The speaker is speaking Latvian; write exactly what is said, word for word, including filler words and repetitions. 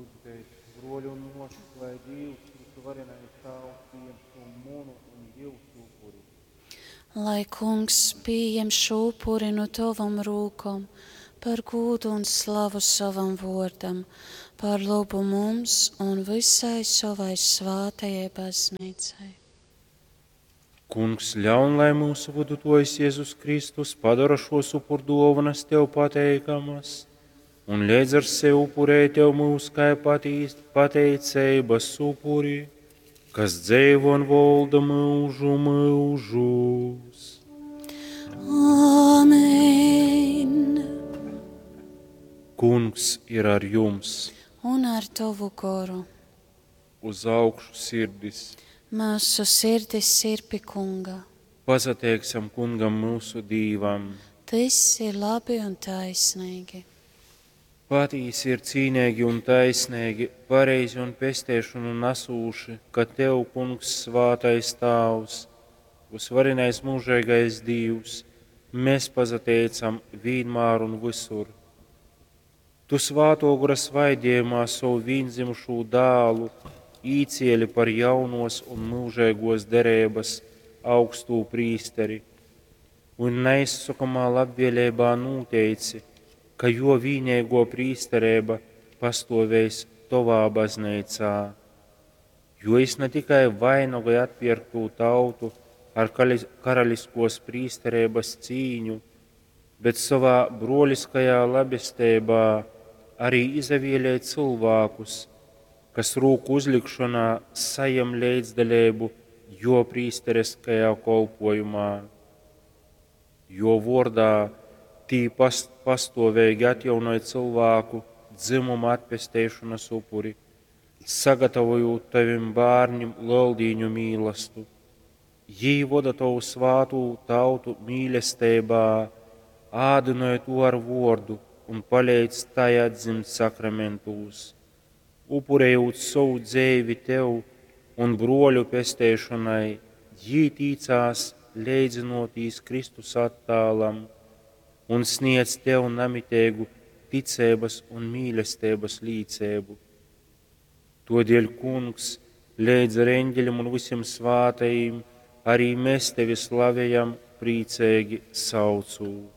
Broļu un mošus, lai Dievs, Kristu varenais tēvs, pieņem šo munu un Dievs upuri. Lai Kungs pieņem šo upuri no tavam rūkam, par godu un slavu savam vārdam, par labu mums un visai savai svētajai baznīcai. Kungs, ļaun, lai mūsu vadutojas Jēzus Kristus padara šos upurdāvanas tev pateikamas, un liedz ar sevi upurēt tev mūsu kā patīst pateicības upuri, kas dzīvo un valda mūžu mūžus. Āmen! Kungs ir ar jums, Un ar tavu garu. uz augšu sirdis. Mūsu sirdis ir pie Kunga. Pasateiksim Kungam mūsu dīvam. Tas ir labi un taisnīgi. Patīs ir cīnīgi un taisnīgi, pareizi un pestēšanu nesūši, ka tev, Kungs, svātais tēvs, visvarenais mūžīgais Dievs, mēs pazateicam vienmēr un visur. Tu svāto guras vaidījumā savu vienzimušo dālu īcieli par jaunos un mūžīgos derības augstū prīsteri, un neizsakamā labvēlībā noteici, ka jo vienīgo prīsterība pastāvēs tavā baznīcā, jo es ne tikai vainogai atpirktu tautu ar karaliskos prīsterības cīņu, bet savā broliskajā labestībā arī izvēlēja cilvēkus, kas rūku uzlikšanā sajam līdzdalību jo prīsteriskajā kolpojumā, jo vārdā tī past, pastāvīgi atjaunoja cilvēku dzimumu atpestēšanas upuri, sagatavojot tavim bārņim laldīņu mīlestību. Jī vada tavu svātu tautu mīlestībā, ādinoja to ar vārdu un palīdz tai atzimt sakramentos, upurējot savu dzīvi tev un broļu pestēšanai, jī tīcās leidzinotīs Kristus attālam un sniedz tev namitēgu ticības un mīlestības līdzību. Todēļ, Kungs, leidz ar eņģeļiem un visiem svātajiem, arī mēs tevi slavējam, priecīgi saucu.